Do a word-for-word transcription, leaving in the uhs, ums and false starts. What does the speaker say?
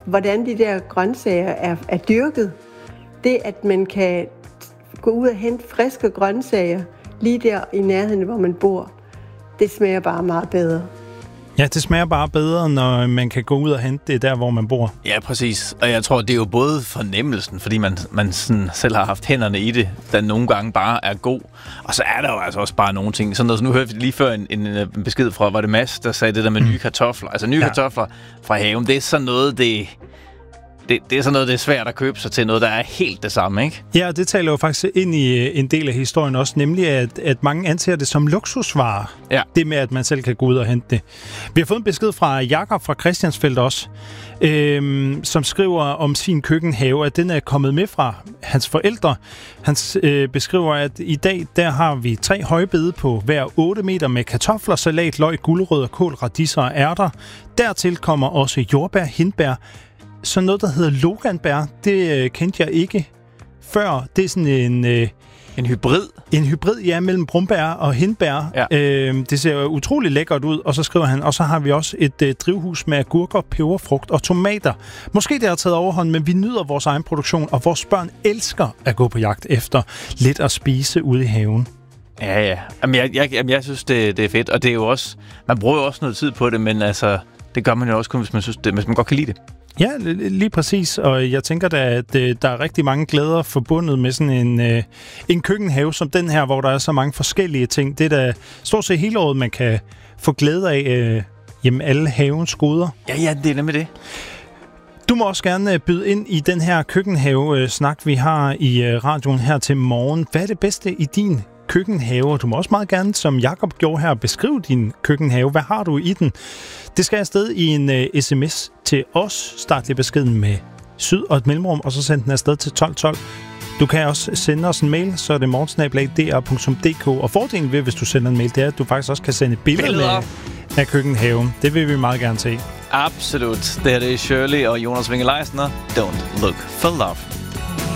hvordan de der grøntsager er, er dyrket. Det, at man kan gå ud og hente friske grøntsager lige der i nærheden, hvor man bor, det smager bare meget bedre. Ja, det smager bare bedre, når man kan gå ud og hente det der, hvor man bor. Ja, præcis. Og jeg tror, det er jo både fornemmelsen, fordi man, man sådan selv har haft hænderne i det, der nogle gange bare er god. Og så er der jo altså også bare nogle ting. Sådan noget, så nu hørte vi lige før en, en, en besked fra, var det Mads, der sagde det der med nye kartofler. Altså nye ja. kartofler fra haven, det er sådan noget, det... Det, det er sådan noget, det er svært at købe sig til noget, der er helt det samme, ikke? Ja, det taler jo faktisk ind i en del af historien også, nemlig at, at mange anser det som luksusvarer. Ja. Det med, at man selv kan gå ud og hente det. Vi har fået en besked fra Jakob fra Christiansfeld også, øhm, som skriver om sin køkkenhave, at den er kommet med fra hans forældre. Han øh, beskriver, at i dag der har vi tre højbede på hver otte meter med kartofler, salat, løg, gulerødder, kål, radiser og ærter. Dertil kommer også jordbær, hindbær, så noget, der hedder loganbær, det øh, kendte jeg ikke før. Det er sådan en... Øh, en hybrid? En hybrid, ja, mellem brumbær og hindbær. Ja. Øh, det ser utrolig lækkert ud, og så skriver han, og så har vi også et øh, drivhus med agurker, peberfrugt og tomater. Måske det har taget overhånd, men vi nyder vores egen produktion, og vores børn elsker at gå på jagt efter lidt at spise ude i haven. Ja, ja. Jamen, jeg, jeg, jamen, jeg synes, det, det er fedt, og det er jo også... Man bruger jo også noget tid på det, men altså, det gør man jo også kun, hvis man, synes det, hvis man godt kan lide det. Ja, lige præcis, og jeg tænker da, at øh, der er rigtig mange glæder forbundet med sådan en, øh, en køkkenhave som den her, hvor der er så mange forskellige ting. Det er da stort set hele året, man kan få glæde af øh, jamen, alle havens goder. Ja, ja, det er nemlig det. Du må også gerne byde ind i den her køkkenhave-snak, vi har i øh, radioen her til morgen. Hvad er det bedste i din køkkenhave? Du må også meget gerne, som Jakob gjorde her, beskrive din køkkenhave. Hvad har du i den? Det skal afsted i en uh, sms til os. Start lige beskeden med syd og et mellemrum, og så send den afsted til tolv tolv. Du kan også sende os en mail, så er det morgen snabel-a d r punktum d k. Og fordelen ved, hvis du sender en mail, det er, at du faktisk også kan sende billeder, billeder. Med, af køkkenhaven. Det vil vi meget gerne se. Absolut. Det her det er Shirley og Jonas Winge-Leisner. Don't look for love.